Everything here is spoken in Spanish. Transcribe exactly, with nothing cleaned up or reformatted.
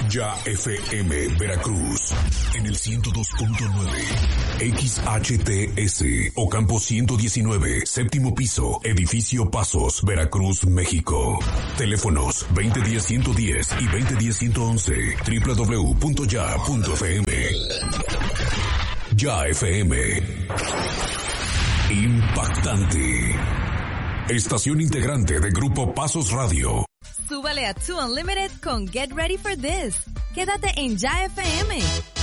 Ya F M Veracruz en el ciento dos punto nueve, X H T S Ocampo ciento diecinueve, séptimo piso, edificio Pasos, Veracruz, México. Teléfonos veinte diez ciento diez y veinte diez ciento once, doble u doble u doble u punto ya punto f m. Ya F M. Impactante. Estación integrante de Grupo Pasos Radio. Súbale a two Unlimited con Get Ready for This. Quédate en Ya F M.